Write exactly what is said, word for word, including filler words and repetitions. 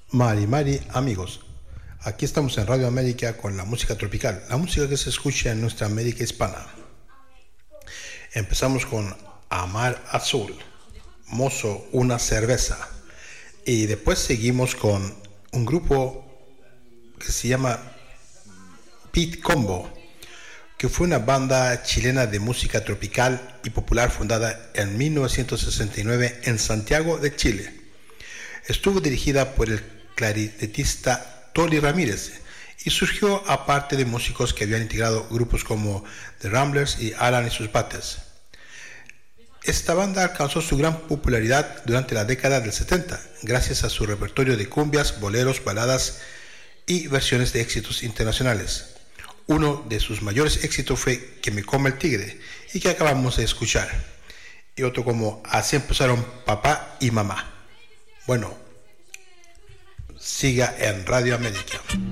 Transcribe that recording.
Mari, Mari, amigos, aquí estamos en Radio América con la música tropical, la música que se escucha en nuestra América hispana. Empezamos con Amar Azul, Mozo, una cerveza, y después seguimos con un grupo que se llama Pit Combo, que fue una banda chilena de música tropical y popular fundada en mil novecientos sesenta y nueve en Santiago de Chile. Estuvo dirigida por el clarinetista Tony Ramírez y surgió aparte de músicos que habían integrado grupos como The Ramblers y Alan y sus Bates. Esta banda alcanzó su gran popularidad durante la década del setenta gracias a su repertorio de cumbias, boleros, baladas y versiones de éxitos internacionales. Uno de sus mayores éxitos fue Que me come el tigre, y que acabamos de escuchar, y otro como Así empezaron papá y mamá. Bueno, siga en Radio América.